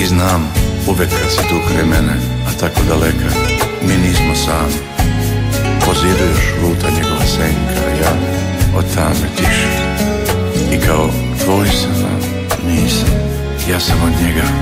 znam, uvek kad si tu kraj mene, a tako daleka, mi nismo sami. Po zidu još luta njegova senka, ja od tame tiše. I kao tvoj sam, nisam, ja sam od njega